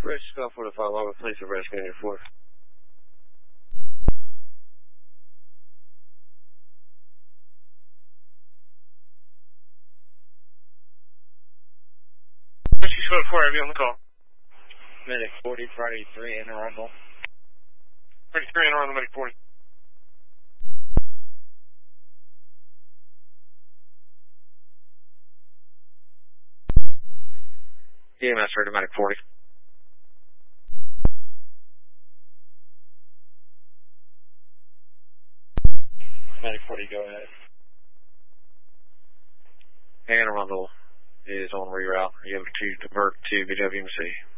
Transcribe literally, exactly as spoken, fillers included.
Rescue Squad forty-five, Lava, place of rescue on your four. Rescue Squad four, I'll be on the call. Medic forty, Friday three, in arrival. Friday three, in arrival, Medic forty. E M S ready, Medic forty. Medic forty, go ahead. Anne Arundel is on reroute. You have to divert to B W M C.